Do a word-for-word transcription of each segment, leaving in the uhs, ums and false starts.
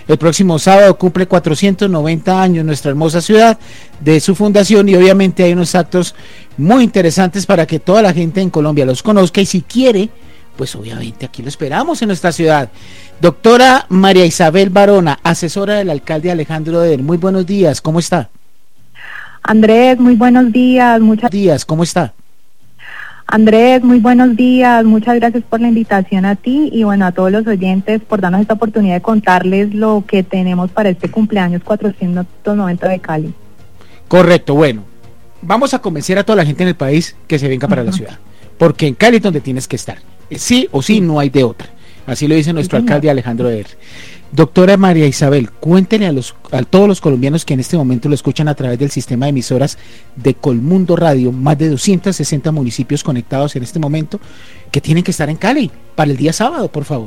El próximo sábado cumple cuatrocientos noventa años nuestra hermosa ciudad de su fundación y obviamente hay unos actos muy interesantes para que toda la gente en Colombia los conozca y si quiere, pues obviamente aquí lo esperamos en nuestra ciudad. Doctora María Isabel Barona, asesora del alcalde Alejandro Eder, muy buenos días, ¿cómo está? Andrés, muy buenos días, muchas días, ¿cómo está? Andrés, muy buenos días, muchas gracias por la invitación a ti y bueno, a todos los oyentes por darnos esta oportunidad de contarles lo que tenemos para este cumpleaños cuatrocientos noventa de Cali. Correcto, bueno, vamos a convencer a toda la gente en el país que se venga para uh-huh. la ciudad, porque en Cali es donde tienes que estar, sí o sí, sí. no hay de otra, así lo dice nuestro sí, alcalde Alejandro Eder. Doctora María Isabel, cuéntele a los a todos los colombianos que en este momento lo escuchan a través del sistema de emisoras de Colmundo Radio, más de doscientos sesenta municipios conectados en este momento, que tienen que estar en Cali para el día sábado, por favor.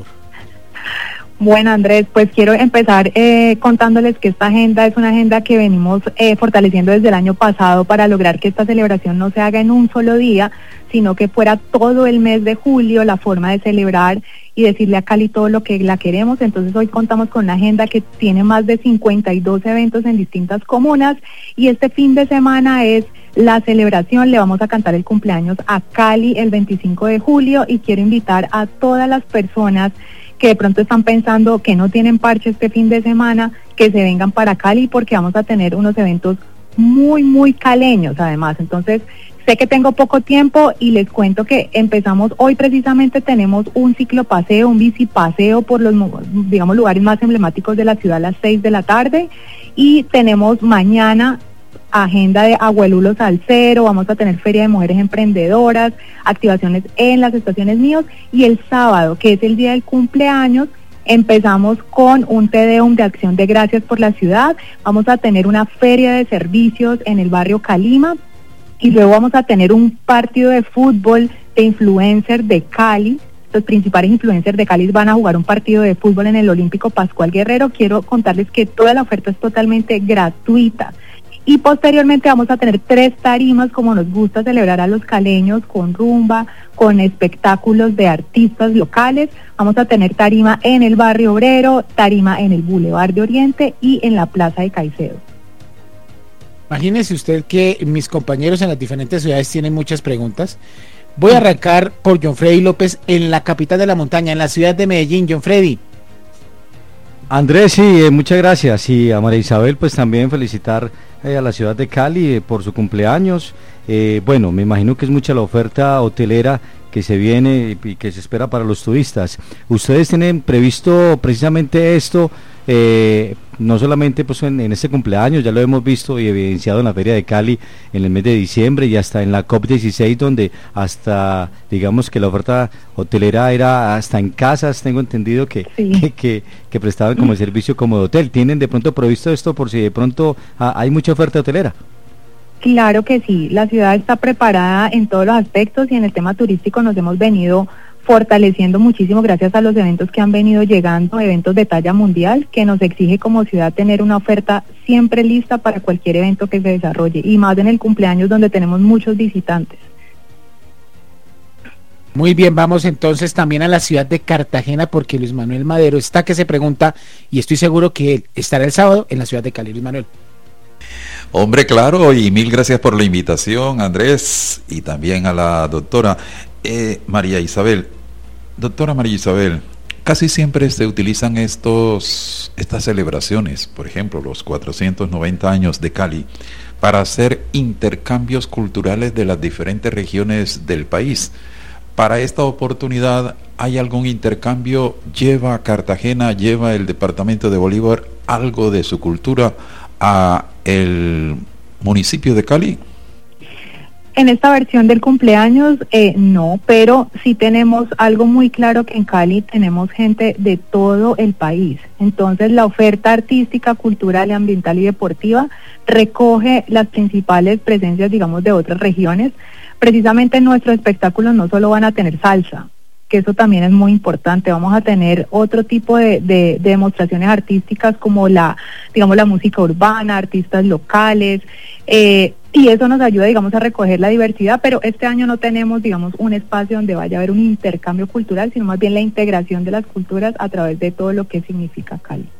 Bueno, Andrés, pues quiero empezar eh, contándoles que esta agenda es una agenda que venimos eh, fortaleciendo desde el año pasado para lograr que esta celebración no se haga en un solo día, sino que fuera todo el mes de julio la forma de celebrar y decirle a Cali todo lo que la queremos. Entonces hoy contamos con una agenda que tiene más de cincuenta y dos eventos en distintas comunas y este fin de semana es la celebración, le vamos a cantar el cumpleaños a Cali el veinticinco de julio y quiero invitar a todas las personas que de pronto están pensando que no tienen parche este fin de semana, que se vengan para Cali porque vamos a tener unos eventos muy, muy caleños además. Entonces, sé que tengo poco tiempo y les cuento que empezamos hoy precisamente, tenemos un ciclopaseo, un bicipaseo por los, digamos, lugares más emblemáticos de la ciudad a las seis de la tarde y tenemos mañana agenda de Abuelulo Salsero, vamos a tener feria de mujeres emprendedoras, activaciones en las estaciones Míos y el sábado, que es el día del cumpleaños, empezamos con un Te Deum de acción de gracias por la ciudad, vamos a tener una feria de servicios en el barrio Calima y luego vamos a tener un partido de fútbol de influencers de Cali. Los principales influencers de Cali van a jugar un partido de fútbol en el Olímpico Pascual Guerrero. Quiero contarles que toda la oferta es totalmente gratuita. Y posteriormente vamos a tener tres tarimas como nos gusta celebrar a los caleños, con rumba, con espectáculos de artistas locales. Vamos a tener tarima en el barrio obrero, tarima en el Boulevard de Oriente y en la Plaza de Caicedo. Imagínese usted que mis compañeros en las diferentes ciudades tienen muchas preguntas. Voy a arrancar por John Freddy López en la capital de la montaña, en la ciudad de Medellín. John Freddy. Andrés, sí, eh, muchas gracias y a María Isabel pues también felicitar eh, a la ciudad de Cali eh, por su cumpleaños. Eh, bueno, me imagino que es mucha la oferta hotelera que se viene y que se espera para los turistas. ¿Ustedes tienen previsto precisamente esto? Eh, no solamente pues en, en este cumpleaños, ya lo hemos visto y evidenciado en la Feria de Cali en el mes de diciembre y hasta en la COP dieciséis, donde hasta digamos que la oferta hotelera era hasta en casas, tengo entendido que, sí. que, que, que prestaban como el servicio como de hotel. ¿Tienen de pronto previsto esto por si de pronto ah, hay mucha oferta hotelera? Claro que sí, la ciudad está preparada en todos los aspectos y en el tema turístico nos hemos venido fortaleciendo muchísimo gracias a los eventos que han venido llegando, eventos de talla mundial, que nos exige como ciudad tener una oferta siempre lista para cualquier evento que se desarrolle, y más en el cumpleaños donde tenemos muchos visitantes. Muy bien, vamos entonces también a la ciudad de Cartagena, porque Luis Manuel Madero está que se pregunta, y estoy seguro que él estará el sábado en la ciudad de Cali. Luis Manuel. Hombre, claro, y mil gracias por la invitación, Andrés, y también a la doctora eh, María Isabel. Doctora María Isabel, casi siempre se utilizan estos estas celebraciones, por ejemplo, los cuatrocientos noventa años de Cali, para hacer intercambios culturales de las diferentes regiones del país. Para esta oportunidad, ¿hay algún intercambio? ¿Lleva Cartagena, lleva el departamento de Bolívar algo de su cultura a el municipio de Cali? En esta versión del cumpleaños, eh, no, pero sí tenemos algo muy claro, que en Cali tenemos gente de todo el país. Entonces la oferta artística, cultural, ambiental y deportiva recoge las principales presencias, digamos, de otras regiones. Precisamente nuestros espectáculos no solo van a tener salsa, que eso también es muy importante, vamos a tener otro tipo de, de, de demostraciones artísticas como la, digamos, la música urbana, artistas locales, eh, y eso nos ayuda, digamos, a recoger la diversidad, pero este año no tenemos, digamos, un espacio donde vaya a haber un intercambio cultural, sino más bien la integración de las culturas a través de todo lo que significa Cali.